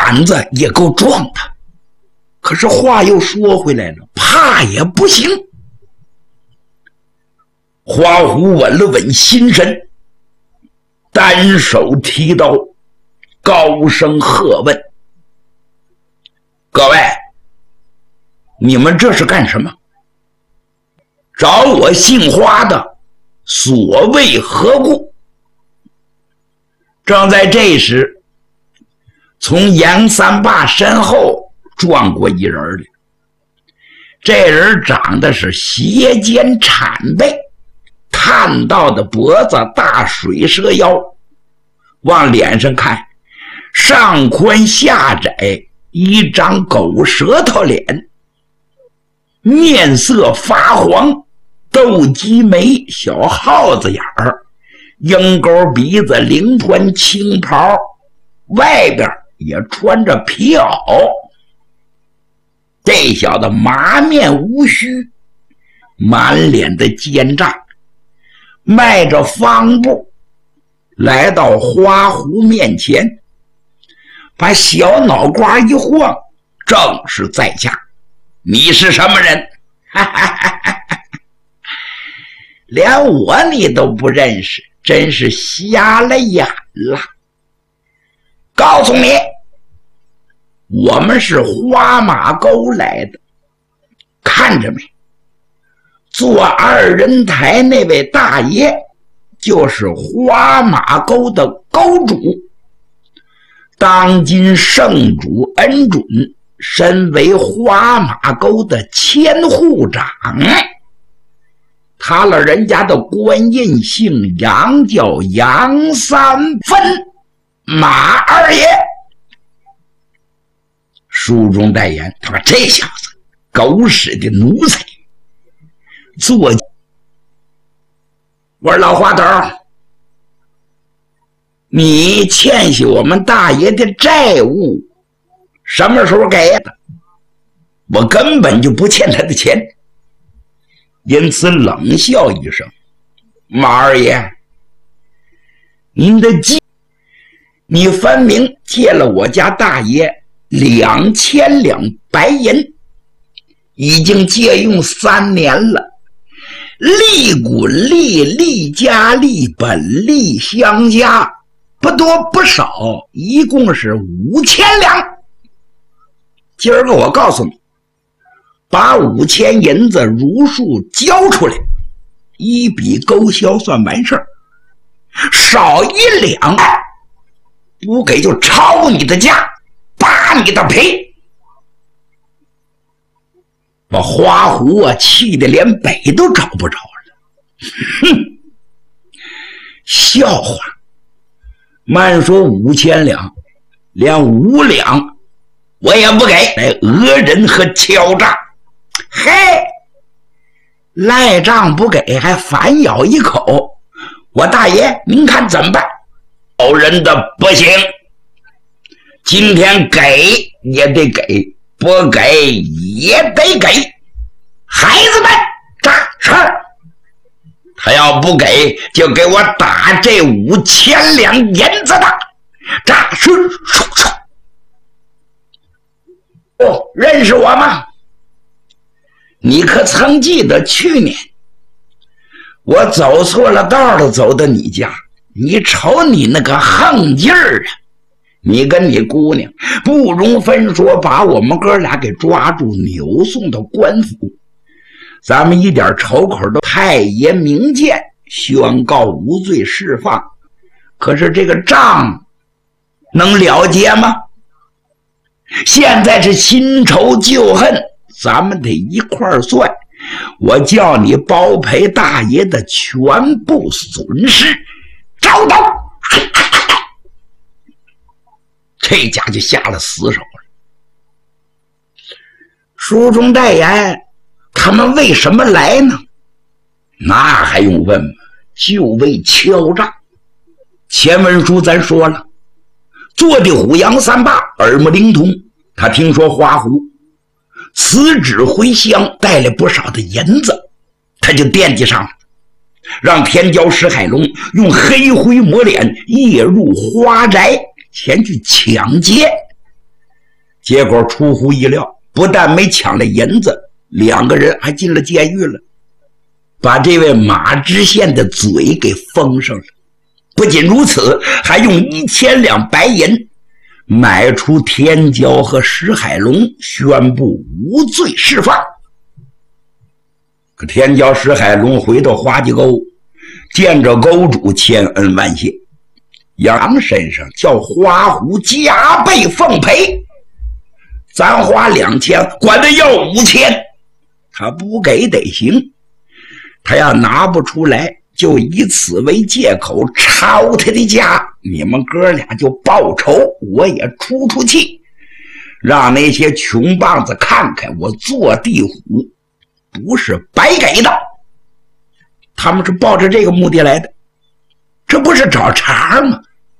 胆子也够壮的。可是话又说回来了，怕也不行。花虎稳了稳心神，单手提刀，高声喝问：各位，你们这是干什么？找我姓花的所谓何故？正在这时，从杨三爸身后撞过一人来。这人长得是斜肩铲背，探到的脖子，大水蛇腰，往脸上看，上宽下窄，一张狗舌头脸，面色发黄，斗鸡眉，小耗子眼儿，鹰钩鼻子，绫团青袍，外边也穿着皮袄。这小子麻面无须，满脸的奸诈，迈着方步来到花狐面前，把小脑瓜一晃，正是在下。你是什么人？连我你都不认识，真是瞎了眼了。告诉你，我们是花马沟来的，看着没？坐二人台那位大爷就是花马沟的沟主，当今圣主恩准，身为花马沟的千户长。他老人家的官印姓杨，叫杨三分，马二爷。书中代言，他说这小子狗屎的奴才。我说老花头，你欠下我们大爷的债务什么时候给的？我根本就不欠他的钱。因此冷笑一声：马二爷，您的你分明借了我家大爷2000两白银，已经借用3年了，利滚利，利加利，本利相加，不多不少，一共是5000两。今儿个我告诉你，把5000银子如数交出来，一笔勾销算完事儿。少1两不给就抄你的价，扒你的皮。把花狐啊气得连北都找不着了。哼，笑话，慢说5000两，连5两我也不给，来讹人和敲诈。嘿，赖账不给还反咬一口，我大爷您看怎么办？咬人的不行，今天给也得给，不给也得给。孩子们扎事儿，他要不给就给我打这5000两银子的扎事。哦，认识我吗？你可曾记得去年我走错了道了，走到你家，你瞅你那个横劲儿啊！你跟你姑娘不容分说，把我们哥俩给抓住，扭送到官府，咱们一点仇口都太爷明鉴，宣告无罪释放。可是这个账能了结吗？现在是新仇旧恨，咱们得一块儿算。我叫你包赔大爷的全部损失，找到。这家就下了死手了。书中代言，他们为什么来呢？那还用问吗？就为敲诈。前文书咱说了，坐的虎杨三爸耳目灵通，他听说花狐辞职回乡，带了不少的银子，他就惦记上了，让天骄石海龙用黑灰抹脸夜入花宅前去抢劫。 结果出乎意料，不但没抢了银子，2个人还进了监狱了，把这位马知县的嘴给封上了。不仅如此，还用1000两白银买出田娇和石海龙，宣布无罪释放。可田娇、石海龙回到花家沟，见着沟主，千恩万谢，杨身上叫花虎加倍奉赔，咱花2000，管他要5000，他不给得行，他要拿不出来，就以此为借口抄他的家，你们哥俩就报仇，我也出出气，让那些穷棒子看看我坐地虎不是白给的。他们是抱着这个目的来的，这不是找茬吗？